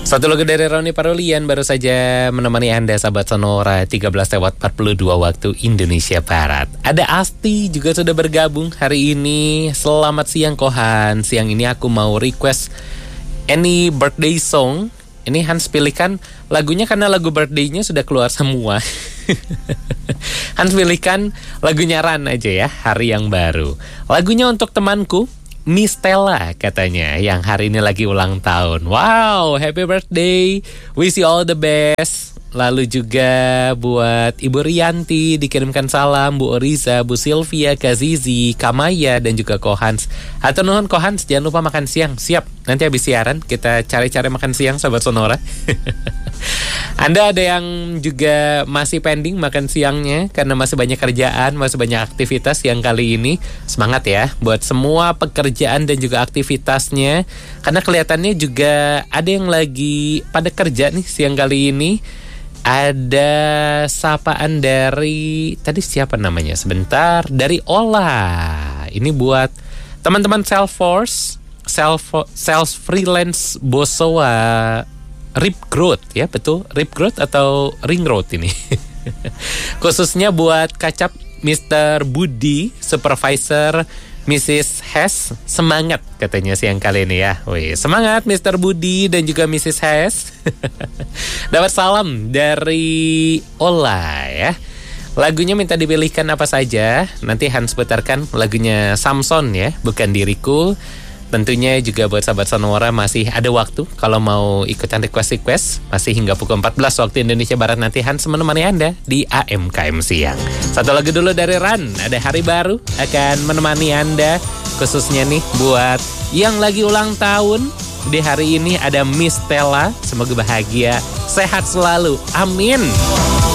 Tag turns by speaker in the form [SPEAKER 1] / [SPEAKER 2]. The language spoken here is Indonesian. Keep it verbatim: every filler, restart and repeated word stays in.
[SPEAKER 1] Satu lagu dari Ronnie Parulian baru saja menemani Anda sahabat Sonora tiga belas lewat empat puluh dua waktu Indonesia Barat. Ada Asti juga sudah bergabung hari ini. Selamat siang Kohan. Siang ini aku mau request any birthday song. Ini Hans pilihkan lagunya karena lagu birthday-nya sudah keluar semua. Hans pilihkan lagunya Ran aja ya, Hari Yang Baru. Lagunya untuk temanku Miss Stella katanya yang hari ini lagi ulang tahun. Wow, happy birthday. Wish you all the best. Lalu juga buat Ibu Rianti dikirimkan salam, Bu Oriza, Bu Sylvia, Kak Zizi, Kamaya dan juga Kohans. Hatur nuhun Kohans, jangan lupa makan siang. Siap, nanti habis siaran kita cari-cari makan siang sahabat Sonora. Anda ada yang juga masih pending makan siangnya karena masih banyak kerjaan, masih banyak aktivitas yang kali ini. Semangat ya buat semua pekerjaan dan juga aktivitasnya. Karena kelihatannya juga ada yang lagi pada kerja nih siang kali ini. Ada sapaan dari, tadi siapa namanya? Sebentar, dari Ola. Ini buat teman-teman Salesforce, self, sales freelance Bosowa Rip Growth ya, betul Rip Growth atau Ring Road ini. Khususnya buat kacap mister Budi, supervisor missus Hess, semangat katanya siang kali ini ya. Wih, semangat mister Budi dan juga missus Hess. Dapat salam dari Ola ya. Lagunya minta dipilihkan apa saja. Nanti Hans putarkan lagunya Samson ya, Bukan Diriku. Tentunya juga buat sahabat Sonora masih ada waktu kalau mau ikutan request-request. Masih hingga pukul empat belas waktu Indonesia Barat nanti Hans menemani Anda di A M K M Siang. Satu lagu dulu dari Ran, ada Hari Baru akan menemani Anda. Khususnya nih buat yang lagi ulang tahun. Di hari ini ada Miss Stella. Semoga bahagia, sehat selalu. Amin.